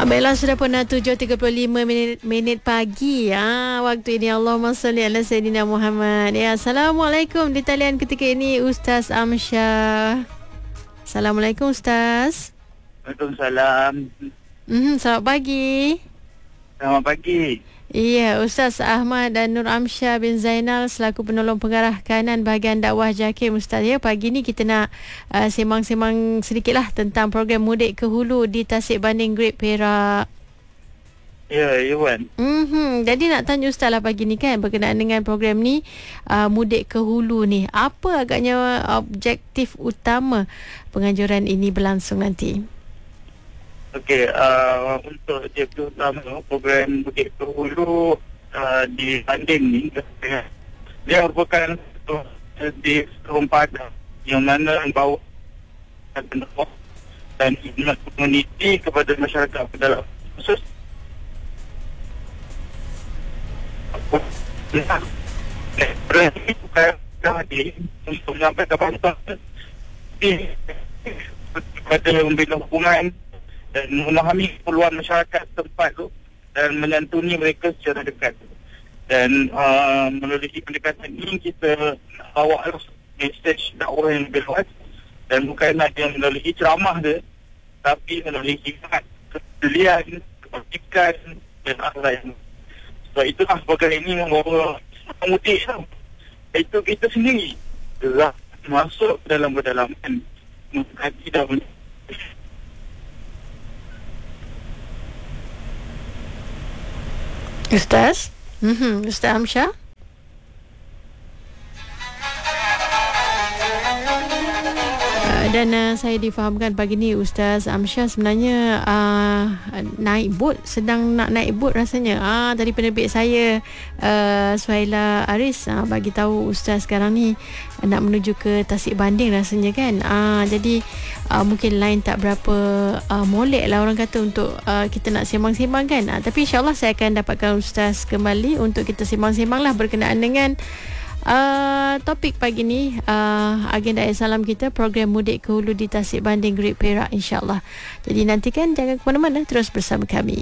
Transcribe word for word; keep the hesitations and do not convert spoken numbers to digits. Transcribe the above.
Baiklah, sudah pun tujuh tiga puluh lima minit, minit pagi ah, waktu ini. Allahumma salli ala Sayyidina Muhammad. Ya, Assalamualaikum. Di talian ketika ini Ustaz Amsyah. Assalamualaikum Ustaz. Waalaikumsalam. Mm-hmm, selamat pagi. Selamat pagi. Iya, Ustaz Ahmad dan Nur Amsyah bin Zainal selaku penolong pengarah kanan bahagian dakwah JAKIM Ustaz. Ya, pagi ni kita nak uh, sembang-sembang sedikitlah tentang program mudik ke hulu di Tasik Banding Great Perak. Ya, Iwan. Mm-hmm. Jadi nak tanya Ustaz lah pagi ni kan, berkenaan dengan program ni, uh, mudik ke hulu ni, apa agaknya objektif utama penganjuran ini berlangsung nanti? Okey, uh, untuk objektif utama program mudik ke hulu uh, di Banding ni, dia merupakan di sempadan yang mana membawa dan khidmat komuniti kepada masyarakat dalam khusus berarti bukan hadir untuk menyampaikan bantuan kepada membina hubungan dan memahami keperluan masyarakat tempat tu dan menyantuni mereka secara dekat. Dan uh, melalui pendekatan ini kita bawa message dakwah yang lebih luas dan bukan hanya melalui ceramah dia, tapi melalui khidmat, kepedulian, kebajikan dan akhlak. Sebab itulah program ini membawa mudik tau. Itu kita sendiri telah masuk dalam pedalaman mengkaji dan Ustaz? Mm-hmm. Ustaz Amsyah? Dan uh, saya difahamkan pagi ni Ustaz Amsyah sebenarnya uh, naik bot, sedang nak naik bot rasanya. Ah, tadi penerbit saya uh, Suhaila Aris uh, bagi tahu Ustaz sekarang ni uh, nak menuju ke Tasik Banding rasanya kan. Ah, jadi uh, mungkin line tak berapa uh, molek lah orang kata untuk uh, kita nak sembang-sembang kan. Uh, tapi insyaAllah saya akan dapatkan Ustaz kembali untuk kita sembang-sembang lah berkenaan dengan Uh, topik pagi ni, uh, agenda Ayat Salam kita, program mudik ke hulu di Tasik Banding Great Perak, insyaAllah. Jadi nantikan, jangan ke mana-mana, terus bersama kami.